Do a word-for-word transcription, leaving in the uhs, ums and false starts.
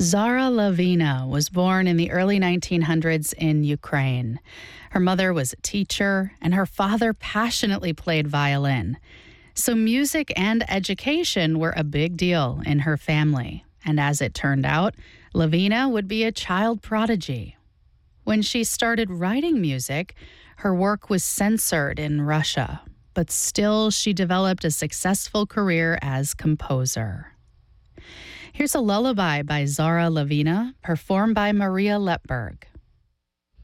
Zara Lavina was born in the early nineteen hundreds in Ukraine. Her mother was a teacher, and her father passionately played violin. So music and education were a big deal in her family. And as it turned out, Lavina would be a child prodigy. When she started writing music, her work was censored in Russia, but still she developed a successful career as composer. Here's a lullaby by Zara Lavina, performed by Maria Lepberg.